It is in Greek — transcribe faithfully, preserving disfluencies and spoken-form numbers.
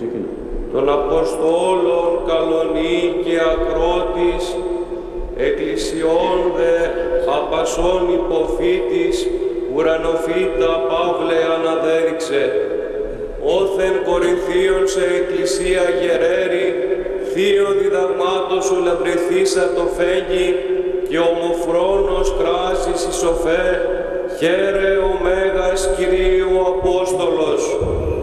Ξεκινά. Των Αποστόλων Καλονή και Ακρότης, εκκλησιών δε απασών υποφύτης, ουρανοφύτα Παύλε αναδέριξε, όθεν Κορινθίων σε εκκλησία γερέρη, θείο διδαγμάτων σου λαμπρηθήσα το φέγγι, και ομοφρόνος κράσης ισοφέ, χαίρε ο Μέγας Κυρίου Απόστολος.